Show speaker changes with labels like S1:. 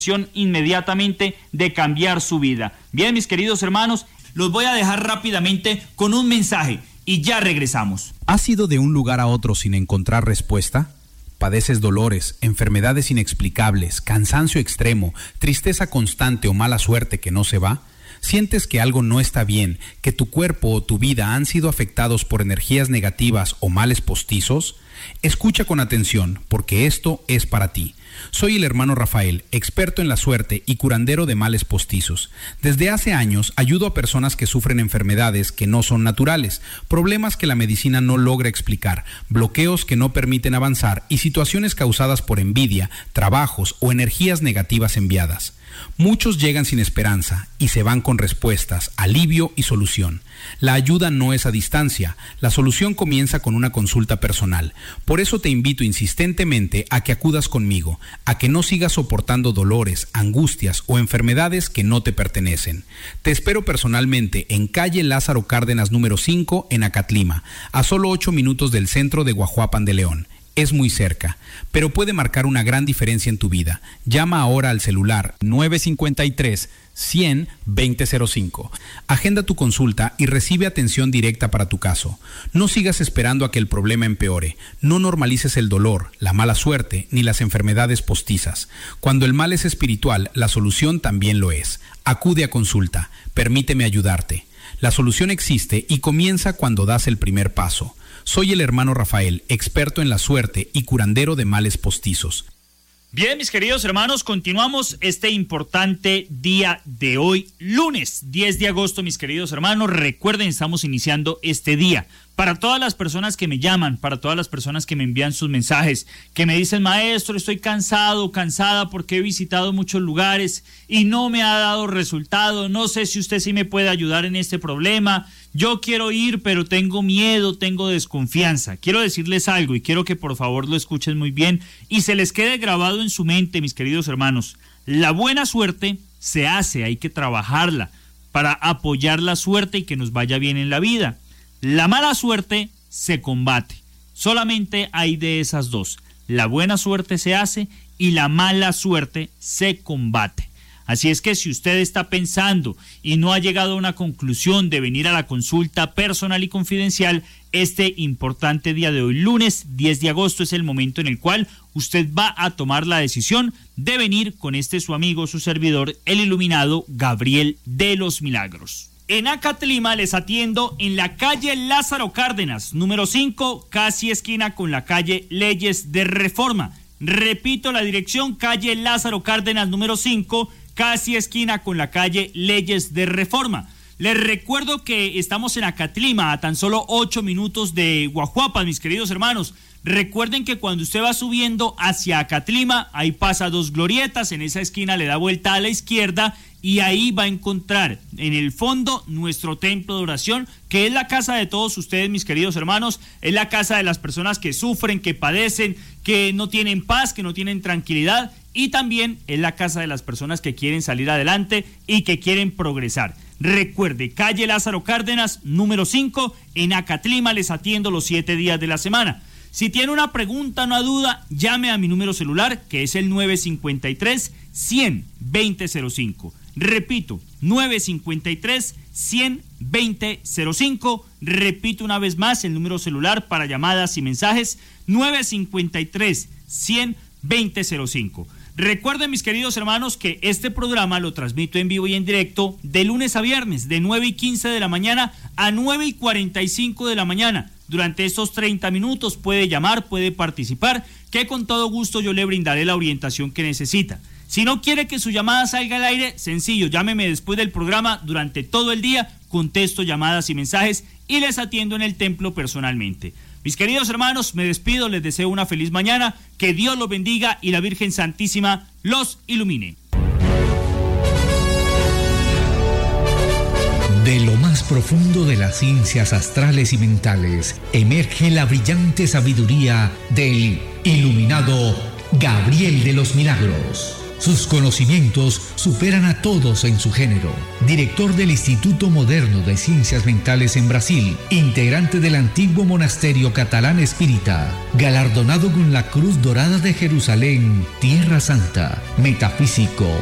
S1: inmediatamente de cambiar su vida. Bien, mis queridos hermanos, los voy a dejar rápidamente con un mensaje y ya regresamos.
S2: ¿Has ido de un lugar a otro sin encontrar respuesta? ¿Padeces dolores, enfermedades inexplicables, cansancio extremo, tristeza constante o mala suerte que no se va? ¿Sientes que algo no está bien, que tu cuerpo o tu vida han sido afectados por energías negativas o males postizos? Escucha con atención, porque esto es para ti. Soy el hermano Rafael, experto en la suerte y curandero de males postizos. Desde hace años ayudo a personas que sufren enfermedades que no son naturales, problemas que la medicina no logra explicar, bloqueos que no permiten avanzar y situaciones causadas por envidia, trabajos o energías negativas enviadas. Muchos llegan sin esperanza y se van con respuestas, alivio y solución. La ayuda no es a distancia, la solución comienza con una consulta personal. Por eso te invito insistentemente a que acudas conmigo, a que no sigas soportando dolores, angustias o enfermedades que no te pertenecen. Te espero personalmente en calle Lázaro Cárdenas número 5 en Acatlima, a solo 8 minutos del centro de Guajuapan de León. Es muy cerca, pero puede marcar una gran diferencia en tu vida. Llama ahora al celular 953-100-2005. Agenda tu consulta y recibe atención directa para tu caso. No sigas esperando a que el problema empeore. No normalices el dolor, la mala suerte ni las enfermedades postizas. Cuando el mal es espiritual, la solución también lo es. Acude a consulta. Permíteme ayudarte. La solución existe y comienza cuando das el primer paso. Soy el hermano Rafael, experto en la suerte y curandero de males postizos.
S1: Bien, mis queridos hermanos, continuamos este importante día de hoy, lunes 10 de agosto, mis queridos hermanos. Recuerden, estamos iniciando este día. Para todas las personas que me llaman, para todas las personas que me envían sus mensajes, que me dicen, maestro, estoy cansado, cansada porque he visitado muchos lugares y no me ha dado resultado, no sé si usted sí me puede ayudar en este problema, yo quiero ir pero tengo miedo, tengo desconfianza. Quiero decirles algo y quiero que por favor lo escuchen muy bien y se les quede grabado en su mente, mis queridos hermanos. La buena suerte se hace, hay que trabajarla para apoyar la suerte y que nos vaya bien en la vida. La mala suerte se combate. Solamente hay de esas dos. La buena suerte se hace y la mala suerte se combate. Así es que si usted está pensando y no ha llegado a una conclusión de venir a la consulta personal y confidencial, este importante día de hoy, lunes 10 de agosto, es el momento en el cual usted va a tomar la decisión de venir con su amigo, su servidor, el iluminado Gabriel de los Milagros. En Acatlima les atiendo en la calle Lázaro Cárdenas, número 5, casi esquina con la calle Leyes de Reforma. Repito la dirección, calle Lázaro Cárdenas, número 5, casi esquina con la calle Leyes de Reforma. Les recuerdo que estamos en Acatlima, a tan solo 8 minutos de Guajuapan, mis queridos hermanos. Recuerden que cuando usted va subiendo hacia Acatlima, ahí pasa 2 glorietas, en esa esquina le da vuelta a la izquierda y ahí va a encontrar en el fondo nuestro templo de oración, que es la casa de todos ustedes, mis queridos hermanos, es la casa de las personas que sufren, que padecen, que no tienen paz, que no tienen tranquilidad, y también es la casa de las personas que quieren salir adelante y que quieren progresar. Recuerde, calle Lázaro Cárdenas, número 5, en Acatlima, les atiendo los 7 días de la semana. Si tiene una pregunta, una duda, llame a mi número celular, que es el 953-100-2005. Repito, 953-100-2005. Repito una vez más el número celular para llamadas y mensajes, 953-100-2005. Recuerden, mis queridos hermanos, que este programa lo transmito en vivo y en directo de lunes a viernes, de 9:15 de la mañana a 9:45 de la mañana. Durante estos 30 minutos puede llamar, puede participar, que con todo gusto yo le brindaré la orientación que necesita. Si no quiere que su llamada salga al aire, sencillo, llámeme después del programa durante todo el día, contesto llamadas y mensajes y les atiendo en el templo personalmente. Mis queridos hermanos, me despido, les deseo una feliz mañana, que Dios los bendiga y la Virgen Santísima los ilumine.
S3: De lo más profundo de las ciencias astrales y mentales, emerge la brillante sabiduría del iluminado Gabriel de los Milagros. Sus conocimientos superan a todos en su género. Director del Instituto Moderno de Ciencias Mentales en Brasil, integrante del antiguo monasterio catalán espírita, galardonado con la Cruz Dorada de Jerusalén, Tierra Santa, metafísico,